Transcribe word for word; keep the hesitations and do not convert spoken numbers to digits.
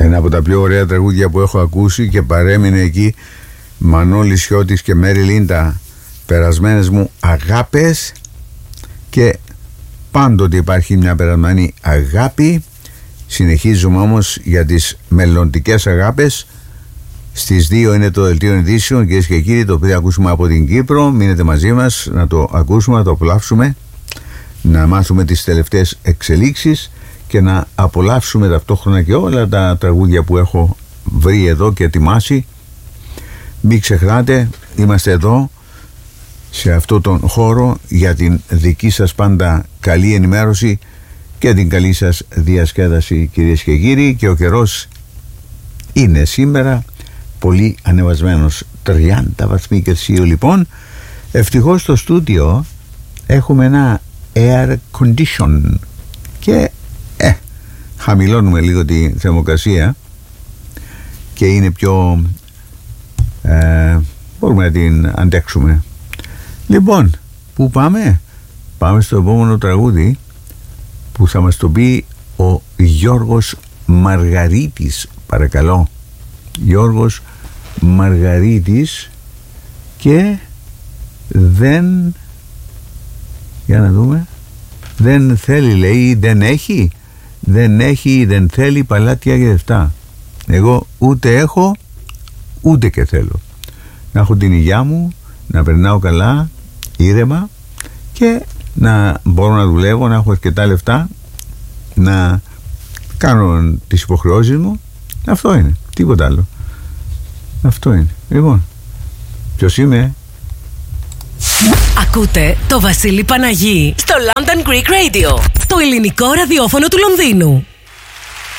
Ένα από τα πιο ωραία τραγούδια που έχω ακούσει και παρέμεινε εκεί. Μανώλης Σιώτης και Μέρι Λίντα, περασμένες μου αγάπες. Και πάντοτε υπάρχει μια περασμένη αγάπη. Συνεχίζουμε όμως για τις μελλοντικές αγάπες. Στις δύο είναι το δελτίο ειδήσεων, κυρίες και κύριοι, το οποίο ακούσουμε από την Κύπρο. Μείνετε μαζί μας να το ακούσουμε, να το απολαύσουμε, να μάθουμε τις τελευταίες εξελίξεις και να απολαύσουμε ταυτόχρονα και όλα τα τραγούδια που έχω βρει εδώ και ετοιμάσει. Μην ξεχνάτε, είμαστε εδώ σε αυτό τον χώρο για την δική σας πάντα καλή ενημέρωση και την καλή σας διασκέδαση, κυρίες και κύριοι. Και ο καιρός είναι σήμερα πολύ ανεβασμένος, τριάντα βαθμοί Κελσίου. Λοιπόν, ευτυχώς στο στούντιο έχουμε ένα air condition και ε, χαμηλώνουμε λίγο τη θερμοκρασία και είναι πιο ε, μπορούμε να την αντέξουμε. Λοιπόν, πού πάμε? Πάμε στο επόμενο τραγούδι που θα μας το πει ο Γιώργος Μαργαρίτης, παρακαλώ. Γιώργος Μαργαρίτης. Και δεν, για να δούμε, δεν θέλει, λέει, δεν έχει δεν έχει, δεν θέλει παλάτια και δευτά. Εγώ ούτε έχω ούτε και θέλω. Να έχω την υγειά μου, να περνάω καλά, ήρεμα και να μπορώ να δουλεύω, να έχω αρκετά λεφτά, να κάνω τις υποχρεώσεις μου. Αυτό είναι, τίποτα άλλο. Αυτό είναι. Λοιπόν, ποιος είμαι? Ακούτε το Βασίλη Παναγί στο London Greek Radio, το ελληνικό ραδιόφωνο του Λονδίνου.